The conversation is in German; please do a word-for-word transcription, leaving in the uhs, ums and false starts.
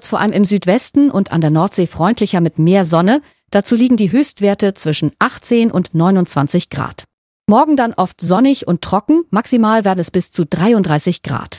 vor allem im Südwesten und an der Nordsee freundlicher mit mehr Sonne. Dazu liegen die Höchstwerte zwischen achtzehn und neunundzwanzig Grad. Morgen dann oft sonnig und trocken, maximal werden es bis zu dreiunddreißig Grad.